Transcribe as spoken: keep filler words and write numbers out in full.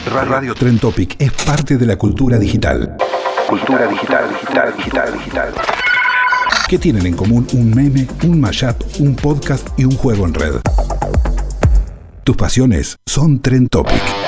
Radio Trend Topic es parte de la cultura digital. Cultura digital, digital, digital, digital. ¿Qué tienen en común un meme, un mashup, un podcast y un juego en red? Tus pasiones son Trend Topic.